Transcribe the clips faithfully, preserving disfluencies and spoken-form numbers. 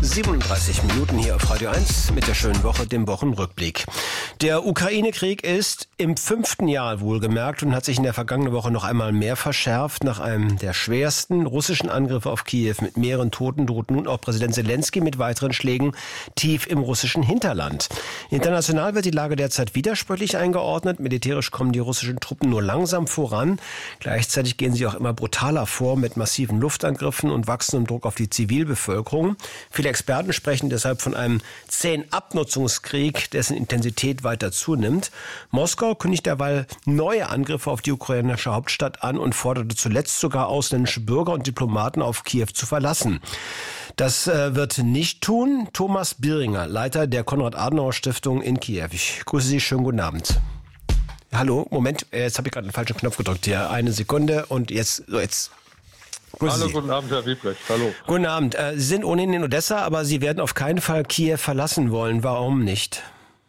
siebenunddreißig Minuten hier auf Radio eins mit der schönen Woche, dem Wochenrückblick. Der Ukraine-Krieg ist im fünften Jahr wohlgemerkt und hat sich in der vergangenen Woche noch einmal mehr verschärft. Nach einem der schwersten russischen Angriffe auf Kiew mit mehreren Toten droht nun auch Präsident Zelensky mit weiteren Schlägen tief im russischen Hinterland. International wird die Lage derzeit widersprüchlich eingeordnet. Militärisch kommen die russischen Truppen nur langsam voran. Gleichzeitig gehen sie auch immer brutaler vor mit massiven Luftangriffen und wachsendem Druck auf die Zivilbevölkerung. Viele Experten sprechen deshalb von einem zähen Abnutzungskrieg, dessen Intensität weiter zunimmt. Moskau kündigt derweil neue Angriffe auf die ukrainische Hauptstadt an und forderte zuletzt sogar ausländische Bürger und Diplomaten auf Kiew zu verlassen. Das äh, wird nicht tun Thomas Bieringer, Leiter der Konrad-Adenauer-Stiftung in Kiew. Ich grüße Sie, schönen guten Abend. Hallo, Moment, jetzt habe ich gerade einen falschen Knopf gedrückt hier. Eine Sekunde und jetzt, so jetzt. Grüße Hallo, Sie. Guten Abend, Herr Wiebrecht. Hallo. Guten Abend. Sie sind ohnehin in Odessa, aber Sie werden auf keinen Fall Kiew verlassen wollen. Warum nicht?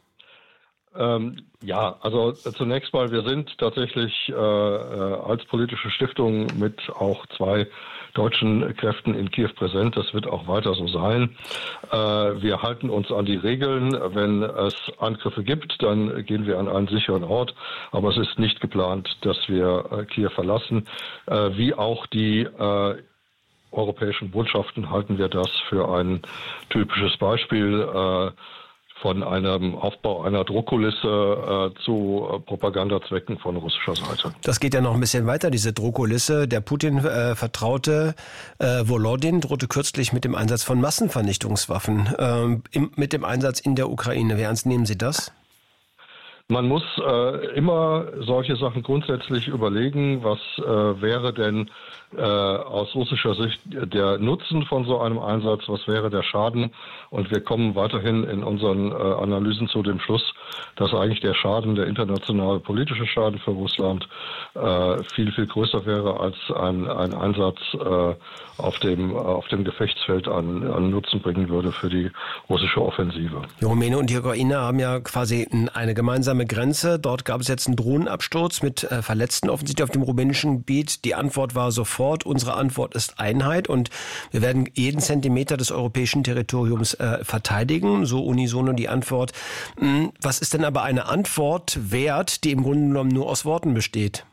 Ähm, ja, also zunächst mal, wir sind tatsächlich äh, als politische Stiftung mit auch zwei deutschen Kräften in Kiew präsent. Das wird auch weiter so sein. Äh, wir halten uns an die Regeln. Wenn es Angriffe gibt, dann gehen wir an einen sicheren Ort. Aber es ist nicht geplant, dass wir äh, Kiew verlassen. Äh, wie auch die äh, europäischen Botschaften halten wir das für ein typisches Beispiel äh, von einem Aufbau einer Drohkulisse äh, zu äh, Propagandazwecken von russischer Seite. Das geht ja noch ein bisschen weiter, diese Drohkulisse. Der Putin-Vertraute äh, Volodin drohte kürzlich mit dem Einsatz von Massenvernichtungswaffen, ähm, im, mit dem Einsatz in der Ukraine. Wie ernst nehmen Sie das? Man muss äh, immer solche Sachen grundsätzlich überlegen, was äh, wäre denn äh, aus russischer Sicht der Nutzen von so einem Einsatz, was wäre der Schaden. Und wir kommen weiterhin in unseren äh, Analysen zu dem Schluss, dass eigentlich der Schaden, der internationale politische Schaden für Russland äh, viel, viel größer wäre als ein, ein Einsatz äh, auf dem, auf dem Gefechtsfeld an, an Nutzen bringen würde für die russische Offensive. Die Rumäne und die Ukraine haben ja quasi eine gemeinsame Grenze. Dort gab es jetzt einen Drohnenabsturz mit äh, Verletzten offensichtlich auf dem rumänischen Gebiet. Die Antwort war sofort, unsere Antwort ist Einheit und wir werden jeden Zentimeter des europäischen Territoriums äh, verteidigen. So unisono die Antwort. Hm, was ist denn aber eine Antwort wert, die im Grunde genommen nur aus Worten besteht?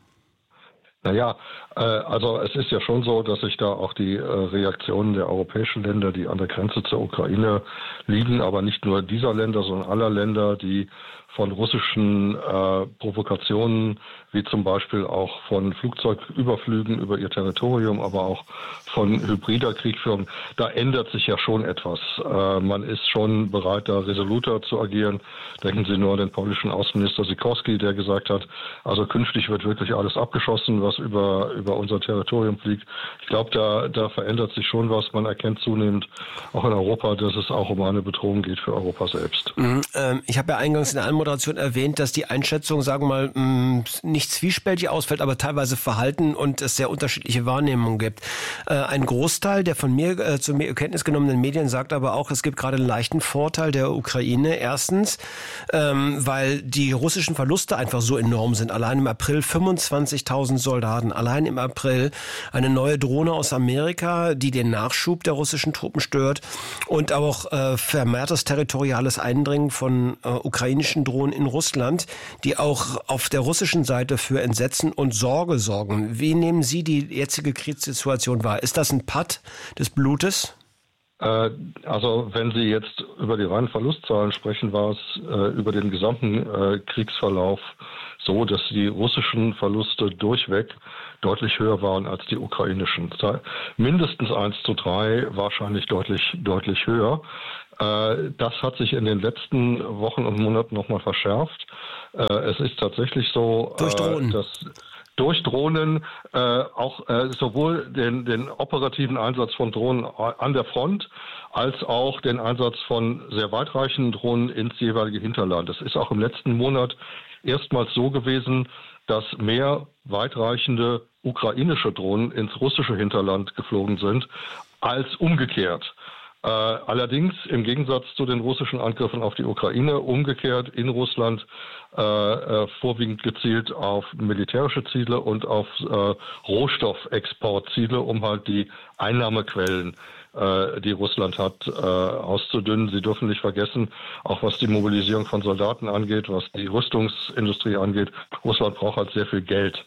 Naja, äh, also es ist ja schon so, dass sich da auch die äh, Reaktionen der europäischen Länder, die an der Grenze zur Ukraine liegen, aber nicht nur dieser Länder, sondern aller Länder, die von russischen äh, Provokationen, wie zum Beispiel auch von Flugzeugüberflügen über ihr Territorium, aber auch von hybrider Kriegführung, da ändert sich ja schon etwas. Äh, man ist schon bereit, da resoluter zu agieren. Denken Sie nur an den polnischen Außenminister Sikorski, der gesagt hat, also künftig wird wirklich alles abgeschossen, was über über unser Territorium fliegt. Ich glaube, da da verändert sich schon was. Man erkennt zunehmend auch in Europa, dass es auch um eine Bedrohung geht für Europa selbst. Mhm, ähm, ich habe ja eingangs in der Anmoderation erwähnt, dass die Einschätzung, sagen wir mal, mh, nicht zwiespältig ausfällt, aber teilweise verhalten und es sehr unterschiedliche Wahrnehmungen gibt. Äh, ein Großteil der von mir äh, zur Kenntnis genommenen Medien sagt aber auch, es gibt gerade einen leichten Vorteil der Ukraine. Erstens, ähm, weil die russischen Verluste einfach so enorm sind. Allein im April fünfundzwanzigtausend Soldaten, allein im April eine neue Drohne aus Amerika, die den Nachschub der russischen Truppen stört und auch äh, vermehrtes territoriales Eindringen von äh, ukrainischen Drohnen in Russland, die auch auf der russischen Seite für Entsetzen und Sorge sorgen. Wie nehmen Sie die jetzige Kriegssituation wahr? Ist das ein Patt des Blutes? Also wenn Sie jetzt über die reinen Verlustzahlen sprechen, war es äh, über den gesamten äh, Kriegsverlauf so, dass die russischen Verluste durchweg deutlich höher waren als die ukrainischen. Mindestens eins zu drei, wahrscheinlich deutlich, deutlich höher. Äh, das hat sich in den letzten Wochen und Monaten nochmal verschärft. Äh, es ist tatsächlich so, Durch Drohnen. äh, dass durch Drohnen äh, auch äh, sowohl den, den operativen Einsatz von Drohnen an der Front als auch den Einsatz von sehr weitreichenden Drohnen ins jeweilige Hinterland. Es ist auch im letzten Monat erstmals so gewesen, dass mehr weitreichende ukrainische Drohnen ins russische Hinterland geflogen sind, als umgekehrt. Äh, allerdings im Gegensatz zu den russischen Angriffen auf die Ukraine, umgekehrt in Russland äh, äh, vorwiegend gezielt auf militärische Ziele und auf äh, Rohstoffexportziele, um halt die Einnahmequellen äh, die Russland hat, äh, auszudünnen. Sie dürfen nicht vergessen, auch was die Mobilisierung von Soldaten angeht, was die Rüstungsindustrie angeht, Russland braucht halt sehr viel Geld.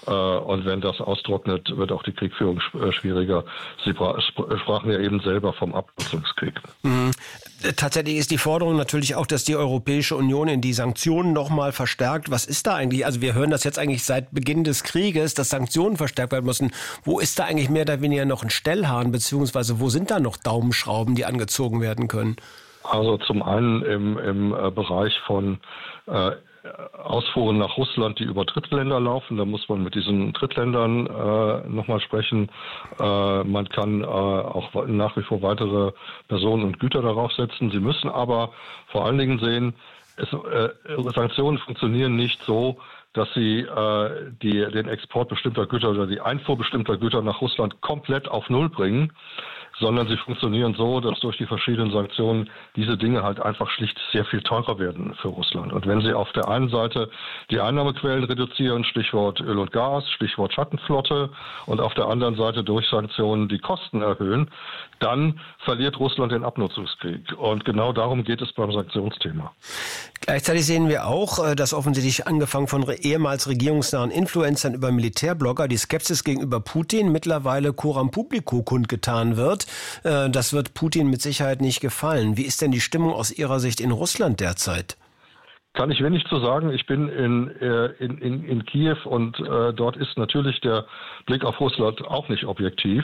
Und wenn das austrocknet, wird auch die Kriegführung schwieriger. Sie sprachen ja eben selber vom Abnutzungskrieg. Mhm. Tatsächlich ist die Forderung natürlich auch, dass die Europäische Union in die Sanktionen nochmal verstärkt. Was ist da eigentlich? Also wir hören das jetzt eigentlich seit Beginn des Krieges, dass Sanktionen verstärkt werden müssen. Wo ist da eigentlich mehr oder weniger noch ein Stellhahn, beziehungsweise wo sind da noch Daumenschrauben, die angezogen werden können? Also zum einen im, im Bereich von äh, Ausfuhren nach Russland, die über Drittländer laufen. Da muss man mit diesen Drittländern äh, nochmal sprechen. Äh, man kann äh, auch nach wie vor weitere Personen und Güter darauf setzen. Sie müssen aber vor allen Dingen sehen, es, äh, Sanktionen funktionieren nicht so, dass sie äh, die, den Export bestimmter Güter oder die Einfuhr bestimmter Güter nach Russland komplett auf Null bringen, sondern sie funktionieren so, dass durch die verschiedenen Sanktionen diese Dinge halt einfach schlicht sehr viel teurer werden für Russland. Und wenn sie auf der einen Seite die Einnahmequellen reduzieren, Stichwort Öl und Gas, Stichwort Schattenflotte, und auf der anderen Seite durch Sanktionen die Kosten erhöhen, dann verliert Russland den Abnutzungskrieg. Und genau darum geht es beim Sanktionsthema. Gleichzeitig sehen wir auch, dass offensichtlich angefangen von ehemals regierungsnahen Influencern über Militärblogger die Skepsis gegenüber Putin mittlerweile coram publico kundgetan wird. Das wird Putin mit Sicherheit nicht gefallen. Wie ist denn die Stimmung aus Ihrer Sicht in Russland derzeit? Kann ich wenig zu sagen. Ich bin in, in, in, in Kiew und äh, dort ist natürlich der Blick auf Russland auch nicht objektiv.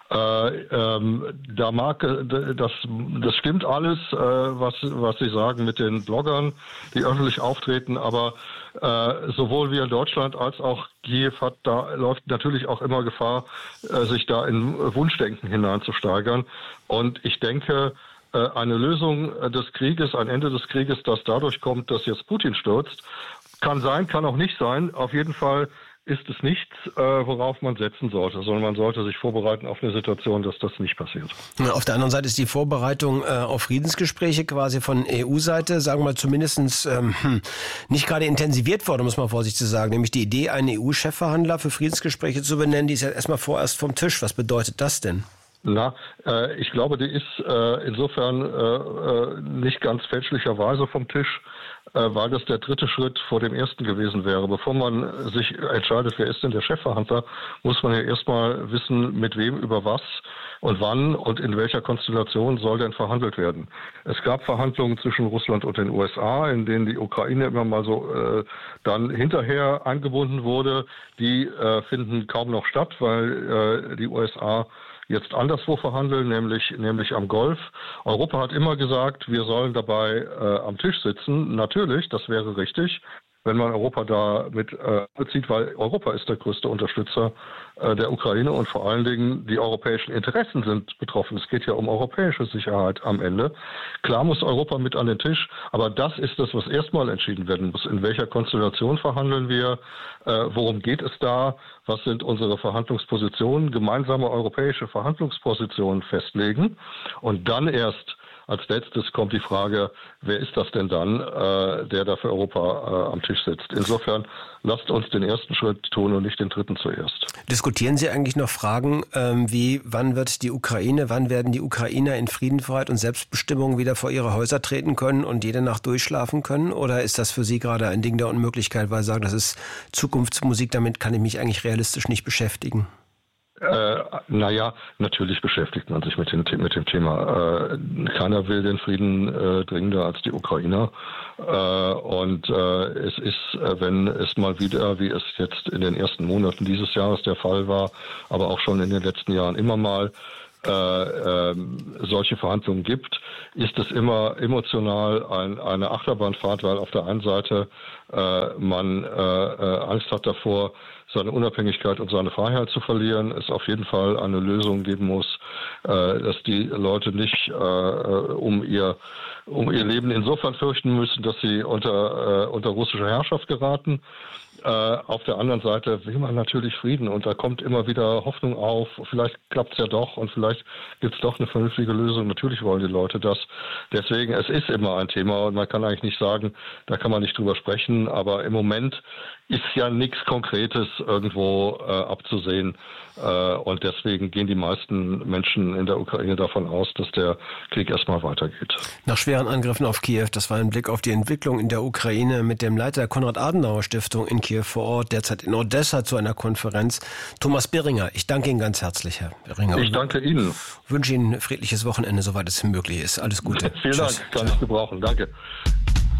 Äh, ähm, da mag das, das stimmt alles, äh, was, was Sie sagen mit den Bloggern, die öffentlich auftreten, aber äh, sowohl wir in Deutschland als auch Kiew hat da läuft natürlich auch immer Gefahr, äh, sich da in Wunschdenken hineinzusteigern. Und ich denke, eine Lösung des Krieges, ein Ende des Krieges, das dadurch kommt, dass jetzt Putin stürzt, kann sein, kann auch nicht sein. Auf jeden Fall ist es nichts, worauf man setzen sollte, sondern man sollte sich vorbereiten auf eine Situation, dass das nicht passiert. Auf der anderen Seite ist die Vorbereitung auf Friedensgespräche quasi von E U-Seite, sagen wir mal zumindest ähm, nicht gerade intensiviert worden, muss man vorsichtig sagen. Nämlich die Idee, einen E U-Chefverhandler für Friedensgespräche zu benennen, die ist ja erstmal vorerst vom Tisch. Was bedeutet das denn? Na, äh, ich glaube, die ist äh, insofern äh, nicht ganz fälschlicherweise vom Tisch, äh, weil das der dritte Schritt vor dem ersten gewesen wäre. Bevor man sich entscheidet, wer ist denn der Chefverhandler, muss man ja erstmal wissen, mit wem, über was und wann und in welcher Konstellation soll denn verhandelt werden. Es gab Verhandlungen zwischen Russland und den U S A, in denen die Ukraine immer mal so äh, dann hinterher eingebunden wurde. Die äh, finden kaum noch statt, weil äh, die U S A jetzt anderswo verhandeln, nämlich nämlich am Golf. Europa hat immer gesagt, wir sollen dabei äh, am Tisch sitzen. Natürlich, das wäre richtig, wenn man Europa da mit äh, bezieht, weil Europa ist der größte Unterstützer äh, der Ukraine und vor allen Dingen die europäischen Interessen sind betroffen. Es geht ja um europäische Sicherheit am Ende. Klar muss Europa mit an den Tisch, aber das ist das, was erstmal entschieden werden muss. In welcher Konstellation verhandeln wir? Äh, worum geht es da? Was sind unsere Verhandlungspositionen? Gemeinsame europäische Verhandlungspositionen festlegen und dann erst als letztes kommt die Frage, wer ist das denn dann, äh, der da für Europa äh, am Tisch sitzt? Insofern lasst uns den ersten Schritt tun und nicht den dritten zuerst. Diskutieren Sie eigentlich noch Fragen ähm, wie, wann wird die Ukraine, wann werden die Ukrainer in Frieden, Freiheit und Selbstbestimmung wieder vor ihre Häuser treten können und jede Nacht durchschlafen können? Oder ist das für Sie gerade ein Ding der Unmöglichkeit, weil Sie sagen, das ist Zukunftsmusik, damit kann ich mich eigentlich realistisch nicht beschäftigen? Äh, naja, natürlich beschäftigt man sich mit dem, mit dem Thema. Äh, keiner will den Frieden äh, dringender als die Ukrainer. Äh, und äh, es ist, äh, wenn es mal wieder, wie es jetzt in den ersten Monaten dieses Jahres der Fall war, aber auch schon in den letzten Jahren immer mal, Äh, äh, solche Verhandlungen gibt, ist es immer emotional ein, eine Achterbahnfahrt, weil auf der einen Seite äh, man äh, äh, Angst hat davor, seine Unabhängigkeit und seine Freiheit zu verlieren, es auf jeden Fall eine Lösung geben muss, äh, dass die Leute nicht äh, um ihr um ihr Leben insofern fürchten müssen, dass sie unter äh, unter russische Herrschaft geraten. Äh, auf der anderen Seite will man natürlich Frieden und da kommt immer wieder Hoffnung auf, vielleicht klappt es ja doch und vielleicht gibt es doch eine vernünftige Lösung. Natürlich wollen die Leute das. Deswegen, es ist immer ein Thema und man kann eigentlich nicht sagen, da kann man nicht drüber sprechen, aber im Moment ist ja nichts Konkretes irgendwo äh, abzusehen. Äh, und deswegen gehen die meisten Menschen in der Ukraine davon aus, dass der Krieg erstmal weitergeht. Nach schweren Angriffen auf Kiew, das war ein Blick auf die Entwicklung in der Ukraine mit dem Leiter der Konrad-Adenauer-Stiftung in Kiew vor Ort, derzeit in Odessa zu einer Konferenz. Thomas Beringer, ich danke Ihnen ganz herzlich, Herr Beringer. Ich danke Ihnen. Wünsche Ihnen ein friedliches Wochenende, soweit es möglich ist. Alles Gute. Vielen Tschüss. Dank, kann ich gebrauchen. Danke.